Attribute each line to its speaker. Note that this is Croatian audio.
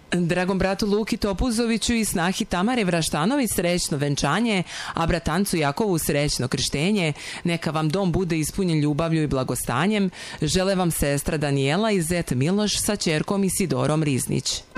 Speaker 1: Dragom bratu Luki Topuzoviću i snahi Tamare Vraštanović srećno venčanje, a bratancu Jakovu srećno krštenje. Neka vam dom bude ispunjen ljubavlju i blagostanjem. Žele vam sestra Danijela i zet Miloš sa ćerkom Isidorom Riznić.